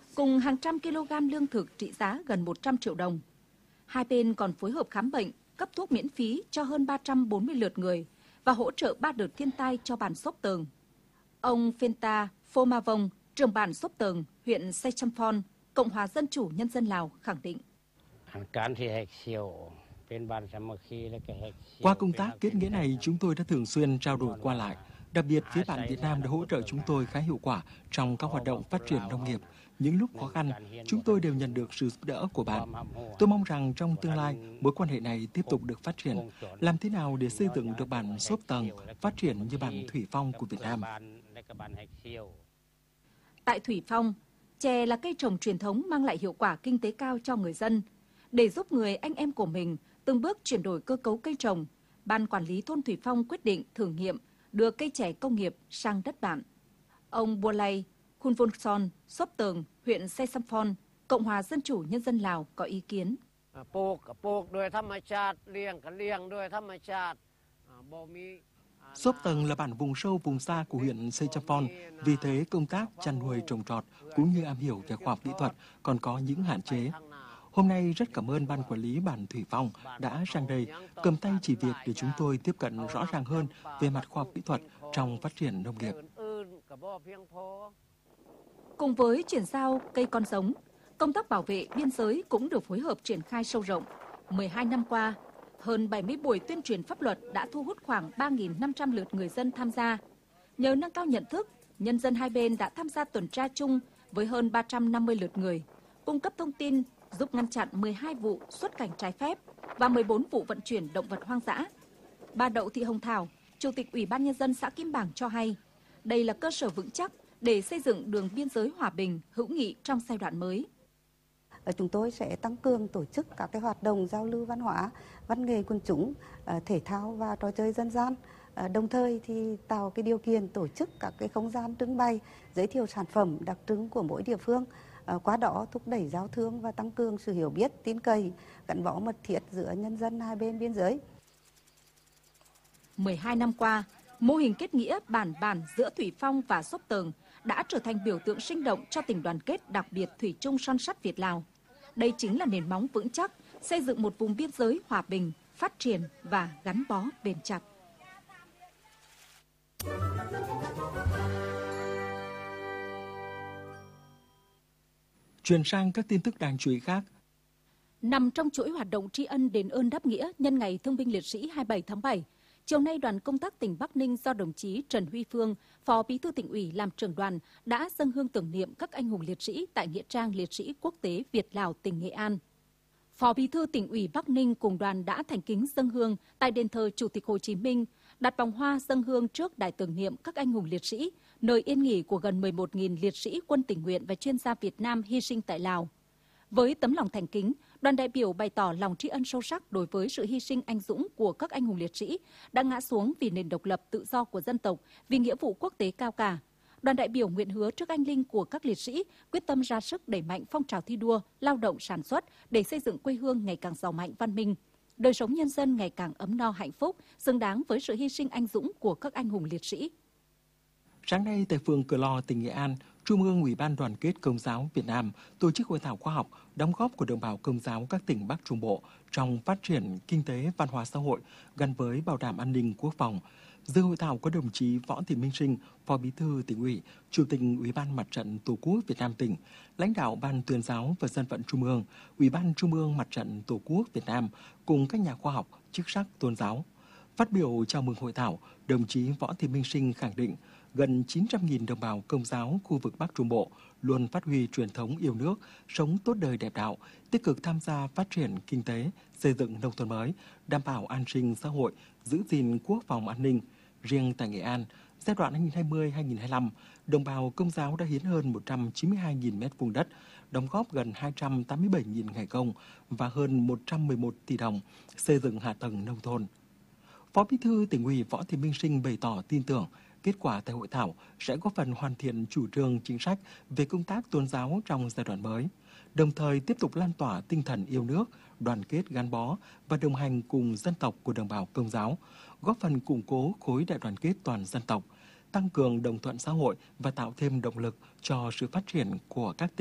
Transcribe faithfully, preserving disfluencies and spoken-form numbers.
cùng hàng trăm kg lương thực trị giá gần một trăm triệu đồng. Hai bên còn phối hợp khám bệnh, cấp thuốc miễn phí cho hơn ba trăm bốn mươi lượt người và hỗ trợ ba đợt thiên tai cho bản Sốp Tờng. Ông Phenta Phomavong, trưởng bản Sốp Tờng, huyện Sechumphon, Cộng hòa Dân chủ Nhân dân Lào khẳng định. Qua công tác kết nghĩa này, chúng tôi đã thường xuyên trao đổi qua lại. Đặc biệt, phía bạn Việt Nam đã hỗ trợ chúng tôi khá hiệu quả trong các hoạt động phát triển nông nghiệp. Những lúc khó khăn, chúng tôi đều nhận được sự giúp đỡ của bạn. Tôi mong rằng trong tương lai, mối quan hệ này tiếp tục được phát triển. Làm thế nào để xây dựng được bản Sốp Tờng phát triển như bản Thủy Phong của Việt Nam? Tại Thủy Phong, chè là cây trồng truyền thống mang lại hiệu quả kinh tế cao cho người dân. Để giúp người anh em của mình từng bước chuyển đổi cơ cấu cây trồng, Ban Quản lý thôn Thủy Phong quyết định thử nghiệm đưa cây chè công nghiệp sang đất bản. Ông Bualay Khunvonson, Sốp Tờng, huyện Sechumphon, Cộng hòa Dân chủ Nhân dân Lào có ý kiến. Sốp Tờng là bản vùng sâu vùng xa của huyện Sechumphon, vì thế công tác chăn nuôi trồng trọt cũng như am hiểu về khoa học kỹ thuật còn có những hạn chế. Hôm nay rất cảm ơn Ban Quản lý bản Thủy Phong đã sang đây cầm tay chỉ việc để chúng tôi tiếp cận rõ ràng hơn về mặt khoa học kỹ thuật trong phát triển nông nghiệp. Cùng với chuyển giao cây con giống, công tác bảo vệ biên giới cũng được phối hợp triển khai sâu rộng. mười hai năm qua, hơn bảy mươi buổi tuyên truyền pháp luật đã thu hút khoảng ba nghìn năm trăm lượt người dân tham gia. Nhờ nâng cao nhận thức, nhân dân hai bên đã tham gia tuần tra chung với hơn ba trăm năm mươi lượt người, cung cấp thông tin giúp ngăn chặn mười hai vụ xuất cảnh trái phép và mười bốn vụ vận chuyển động vật hoang dã. Bà Đậu Thị Hồng Thảo, Chủ tịch Ủy ban Nhân dân xã Kim Bảng cho hay, đây là cơ sở vững chắc để xây dựng đường biên giới hòa bình, hữu nghị trong giai đoạn mới. Chúng tôi sẽ tăng cường tổ chức các cái hoạt động giao lưu văn hóa, văn nghệ quần chúng, thể thao và trò chơi dân gian. Đồng thời thì tạo cái điều kiện tổ chức các cái không gian trưng bày, giới thiệu sản phẩm đặc trưng của mỗi địa phương. Qua đó thúc đẩy giao thương và tăng cường sự hiểu biết, tin cậy, gắn bó mật thiết giữa nhân dân hai bên biên giới. mười hai năm qua, mô hình kết nghĩa bản bản giữa Thủy Phong và Sốp Tờng đã trở thành biểu tượng sinh động cho tình đoàn kết đặc biệt thủy chung son sắt Việt-Lào. Đây chính là nền móng vững chắc xây dựng một vùng biên giới hòa bình, phát triển và gắn bó bền chặt. Chuyển sang các tin tức đáng chú ý khác. Nằm trong chuỗi hoạt động tri ân đền ơn đáp nghĩa nhân ngày Thương binh Liệt sĩ hai mươi bảy tháng bảy, chiều nay đoàn công tác tỉnh Bắc Ninh do đồng chí Trần Huy Phương, Phó Bí thư Tỉnh ủy làm trưởng đoàn đã dâng hương tưởng niệm các anh hùng liệt sĩ tại nghĩa trang liệt sĩ quốc tế Việt-Lào tỉnh Nghệ An. Phó Bí thư Tỉnh ủy Bắc Ninh cùng đoàn đã thành kính dâng hương tại đền thờ Chủ tịch Hồ Chí Minh, đặt vòng hoa dâng hương trước đài tưởng niệm các anh hùng liệt sĩ, nơi yên nghỉ của gần mười một nghìn liệt sĩ quân tình nguyện và chuyên gia Việt Nam hy sinh tại Lào. Với tấm lòng thành kính, đoàn đại biểu bày tỏ lòng tri ân sâu sắc đối với sự hy sinh anh dũng của các anh hùng liệt sĩ đã ngã xuống vì nền độc lập tự do của dân tộc, vì nghĩa vụ quốc tế cao cả. Đoàn đại biểu nguyện hứa trước anh linh của các liệt sĩ quyết tâm ra sức đẩy mạnh phong trào thi đua, lao động sản xuất để xây dựng quê hương ngày càng giàu mạnh văn minh, đời sống nhân dân ngày càng ấm no hạnh phúc, xứng đáng với sự hy sinh anh dũng của các anh hùng liệt sĩ. Sáng nay tại phường Cửa Lò, tỉnh Nghệ An, Trung ương Ủy ban Đoàn kết Công giáo Việt Nam tổ chức hội thảo khoa học đóng góp của đồng bào Công giáo các tỉnh Bắc Trung Bộ trong phát triển kinh tế, văn hóa xã hội gắn với bảo đảm an ninh quốc phòng. Dự hội thảo có đồng chí Võ Thị Minh Sinh, Phó Bí thư Tỉnh ủy, Chủ tịch Ủy ban Mặt trận Tổ quốc Việt Nam tỉnh, lãnh đạo Ban Tuyên giáo và Dân vận Trung ương, Ủy ban Trung ương Mặt trận Tổ quốc Việt Nam cùng các nhà khoa học, chức sắc tôn giáo. Phát biểu chào mừng hội thảo, đồng chí Võ Thị Minh Sinh khẳng định gần chín trăm nghìn đồng bào Công giáo khu vực Bắc Trung Bộ luôn phát huy truyền thống yêu nước, sống tốt đời đẹp đạo, tích cực tham gia phát triển kinh tế, xây dựng nông thôn mới, đảm bảo an sinh xã hội, giữ gìn quốc phòng an ninh. Riêng tại Nghệ An, giai đoạn hai nghìn không trăm hai mươi đến hai nghìn không trăm hai mươi lăm, đồng bào Công giáo đã hiến hơn một trăm chín mươi hai nghìn mét vuông đất, đóng góp gần hai trăm tám mươi bảy nghìn ngày công và hơn một trăm mười một tỷ đồng xây dựng hạ tầng nông thôn. Phó Bí thư Tỉnh ủy Võ Thị Minh Sinh bày tỏ tin tưởng kết quả tại hội thảo sẽ góp phần hoàn thiện chủ trương chính sách về công tác tôn giáo trong giai đoạn mới, đồng thời tiếp tục lan tỏa tinh thần yêu nước, đoàn kết gắn bó và đồng hành cùng dân tộc của đồng bào Công giáo, góp phần củng cố khối đại đoàn kết toàn dân tộc, tăng cường đồng thuận xã hội và tạo thêm động lực cho sự phát triển của các tỉnh.